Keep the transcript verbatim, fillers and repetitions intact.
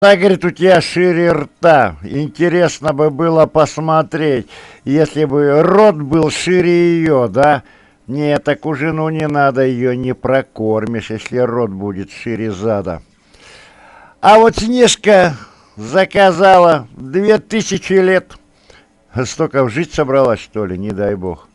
Да, говорит, у тебя шире рта. Интересно бы было посмотреть, если бы рот был шире ее, да? Нет, такую жену не надо, ее не прокормишь, если рот будет шире зада. А вот Снежка заказала две тысячи лет. Столько жить собралась, что ли, не дай бог.